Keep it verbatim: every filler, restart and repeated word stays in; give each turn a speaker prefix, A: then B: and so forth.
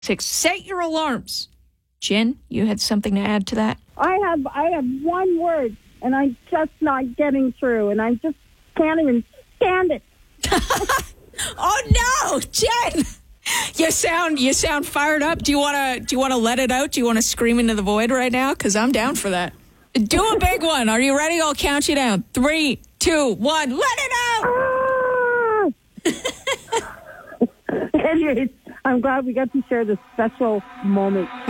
A: Six. Set your alarms. Jen, you had something to add to that?
B: I have I have one word, and I'm just not getting through, and I just can't even stand it.
A: Oh no, Jen! You sound you sound fired up. Do you want to do you want to let it out? Do you want to scream into the void right now? Because I'm down for that. Do a big one. Are you ready? I'll count you down. Three, two, one. Let it out.
B: Ah! Anyways, I'm glad we got to share this special moment.